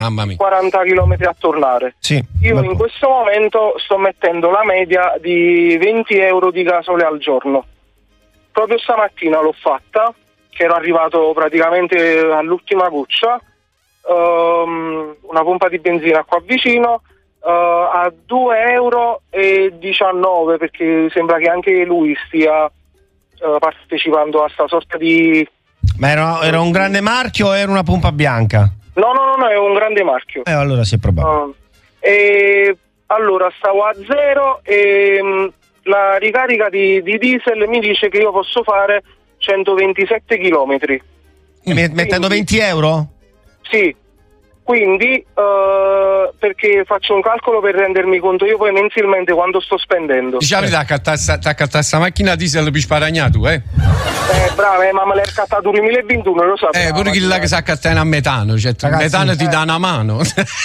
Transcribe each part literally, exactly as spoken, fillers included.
Mamma mia. quaranta chilometri a tornare. Sì. Io Ma... in questo momento sto mettendo la media di venti euro di gasole al giorno. Proprio stamattina l'ho fatta, che ero arrivato praticamente all'ultima goccia, um, una pompa di benzina qua vicino, uh, a due euro e diciannove, perché sembra che anche lui stia uh, partecipando a sta sorta di... Ma era, era un grande marchio o era una pompa bianca? No, no, no, no, è un grande marchio. Eh, allora si è probato. Uh, e allora stavo a zero e um, la ricarica di, di diesel mi dice che io posso fare centoventisette chilometri. Mettendo venti euro? Sì. Quindi uh, perché faccio un calcolo per rendermi conto io poi mensilmente quanto sto spendendo. Diciamo che ti ha questa macchina diesel per sparagnato, eh? Eh, bravo, eh, ma me l'hai scattato nel duemilaventuno, lo sapevo. Eh, pure chi là che si accattena a metano, cioè il metano ti eh. dà una mano.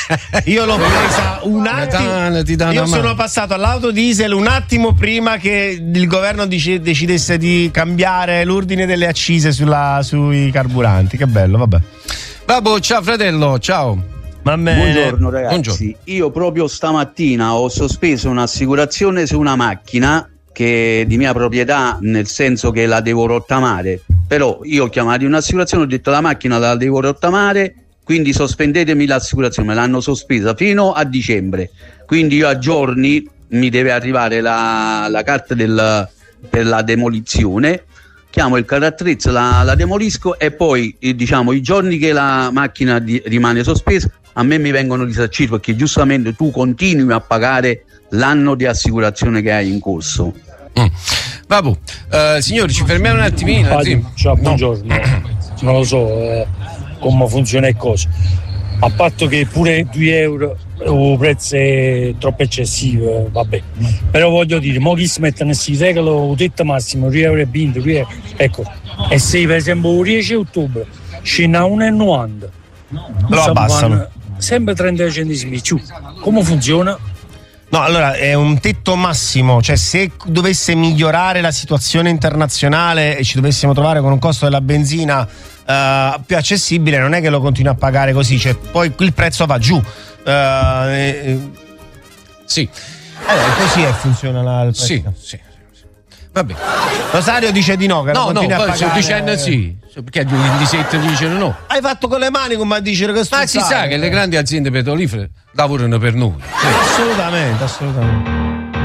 Io l'ho presa un attimo. Ti dà Io una sono mano. passato all'auto diesel un attimo prima che il governo dice, decidesse di cambiare l'ordine delle accise sulla, sui carburanti. Che bello, vabbè. Vabbè, ciao fratello, ciao. Va bene. Buongiorno ragazzi. Buongiorno. Io proprio stamattina ho sospeso un'assicurazione su una macchina che è di mia proprietà, nel senso che la devo rottamare, però io ho chiamato un'assicurazione, ho detto la macchina la devo rottamare, quindi sospendetemi l'assicurazione. Me l'hanno sospesa fino a dicembre, quindi io a giorni mi deve arrivare la, la carta del, per la demolizione, chiamo il carattrezzo, la, la demolisco e poi eh, diciamo i giorni che la macchina di, rimane sospesa a me mi vengono risarciti, perché giustamente tu continui a pagare l'anno di assicurazione che hai in corso. Mm. Vabbè, uh, signori, ci fermiamo un attimino. Ah, sì. Ciao, buongiorno. Non lo so eh, come funziona e cosa. A parte che pure due euro il prezzo è troppo eccessivo, eh, vabbè. Però voglio dire, mo chi si mettono questi regalo, il tetto massimo, due euro e venti, due euro. Ecco, e se per esempio il dieci ottobre scende a uno e novanta, lo abbassano. Sempre trenta centesimi più. Come funziona? No, allora è un tetto massimo, cioè se dovesse migliorare la situazione internazionale e ci dovessimo trovare con un costo della benzina uh, più accessibile, non è che lo continui a pagare così, cioè poi il prezzo va giù. Uh, eh, sì. Eh, così è, funziona la, il prezzo. Sì, sì. Vabbè. Rosario dice di no, che no, lo continui no, a poi sto pagare. dicendo sì. Perché l'indisette dicono no? Hai fatto con le mani come a dire che sto Ma si sa che le grandi aziende petrolifere lavorano per noi. Sì. Assolutamente, assolutamente.